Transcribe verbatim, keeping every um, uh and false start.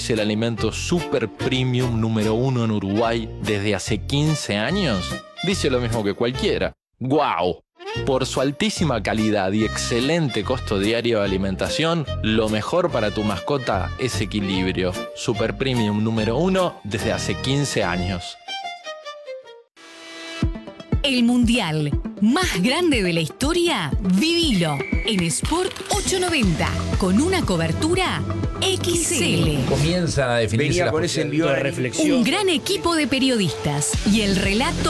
es el alimento super premium número uno en Uruguay desde hace quince años, dice lo mismo que cualquiera. ¡Guau! Por su altísima calidad y excelente costo diario de alimentación, lo mejor para tu mascota es Equilibrio. Super Premium número uno desde hace quince años. El mundial más grande de la historia, vivilo en Sport ochocientos noventa con una cobertura X L. Comienza a definirse Venía la con ese posibilidad envío de de reflexión. Un gran equipo de periodistas y el relato